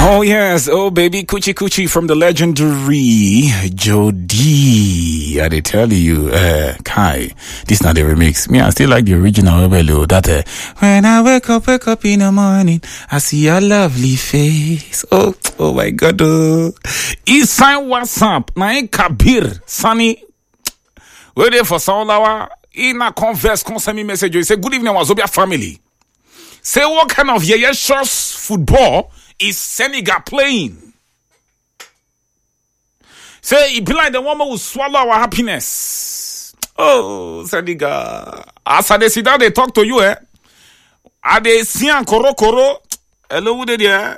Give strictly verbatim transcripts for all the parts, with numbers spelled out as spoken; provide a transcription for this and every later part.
Oh yes, oh baby, coochie coochie from the legendary Jody. I they tell you, uh, Kai, this not the remix. Me, I still like the original. That uh, when I wake up, wake up in the morning, I see your lovely face. Oh, oh my God. Oh. Inside WhatsApp, na Kabir, Sunny. We're there for some hour. In a converse, send me message. You say, good evening, Wazobia family. Say, what kind of yeah, shows football is Senegal playing? Say, it be like the woman will swallow our happiness. Oh, Senegal. As they sit down, they talk to you, eh? Are they seeing koro koro? Hello, who did you?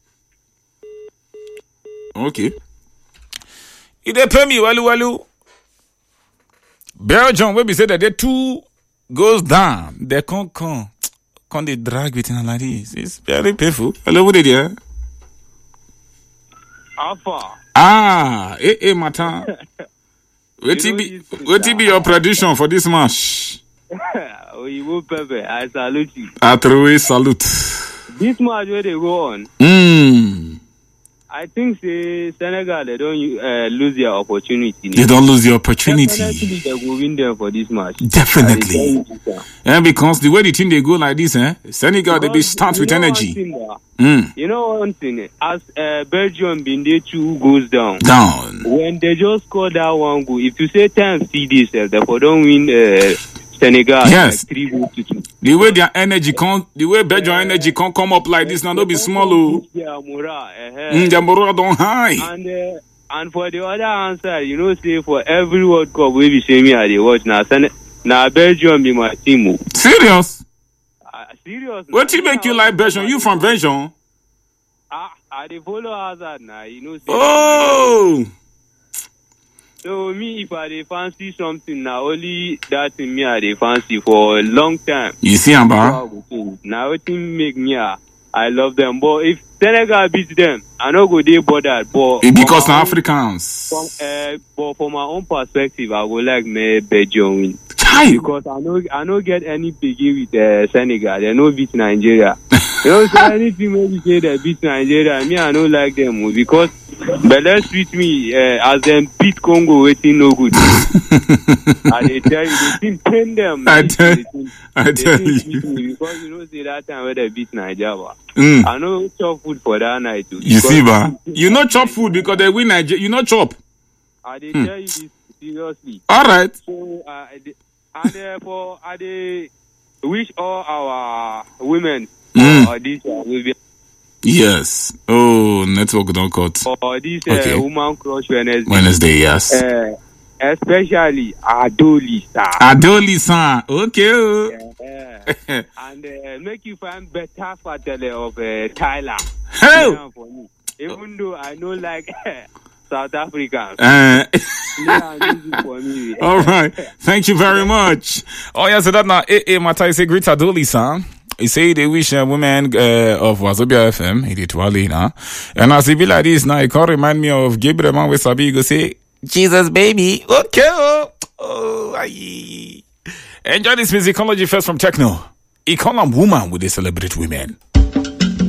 Okay. If they pay me, well, well, Belgium, where we say that they two goes down, they can't come. Can they drag with him like this? It's very painful. Hello, what did you? Alpha. Ah, eh, eh, Martin. What be, what be your prediction for this match? You Pepe, I salute you. I throw salute. This match where they go on. Hmm. I think say Senegal they don't uh, lose their opportunity. They don't lose the opportunity. Definitely they will win them for this match. Definitely. Yeah, because the way the team they go like this, eh? Senegal they be start with energy. Thing, mm. You know one thing, as uh, Belgium been there two goes down. Down. When they just score that one goal, if you say ten C Ds, uh, therefore don't win uh, Senegal. Yes. Like three goals to two. The way their energy can't, the way Belgium uh, energy can't come up like this now, don't be small. Oh. Yeah, Mura. Mm, the Mura don't high. And uh, and for the other answer, you know, say for every World Cup we be saying me at the watch now. Now Belgium be my team. Serious? Uh, serious. What team make you like Belgium? You from Belgium? Ah, I dey follow Hazard now. You know. Say oh. So me, if I dey fancy something now, only that in me I dey fancy for a long time. You see, Amba? Now it make me uh, I love them. But if Senegal beats them, I no go dey bothered. But because now Africans. From, uh, but from my own perspective, I would like me Belgium win. Chai. Because I no I no get any begin with uh, Senegal. They no beat Nigeria. You know, so anything maybe say they beat Nigeria, me I no like them because. But let's treat me uh, as them beat Congo waiting no good. And they tell you they didn't pain them. I tell, they think, I they tell you. because you know say that time where they beat Nigeria. Mm. I know chop food for that night too. You see, ba? You not chop food because they win Nigeria. You not chop. I they hmm. tell you this seriously. All right. So uh, and therefore I they wish all our women mm. uh, this uh, will be. Yes. Oh, network don't cut. For this uh, okay. Woman Crush Wednesday. Wednesday, yes. Uh, especially Adolisa. Adolisa. Okay. Yeah, yeah. And uh, make you find better for tele of uh, Tyler. Hey. For me. Even though I know like South Africans. Uh, yeah, for me. All right. Thank you very much. Oh, yeah, so that now, eh, eh, Matai say greet Adolisa. He say they wish a woman uh, of Wazobia F M, he did Wally now. And as he be like this now, he can't remind me of Gabriel Man with Sabi, go say, Jesus baby, okay, oh, oh, aye. Enjoy this musicology first from Techno. He call them woman with they celebrate women.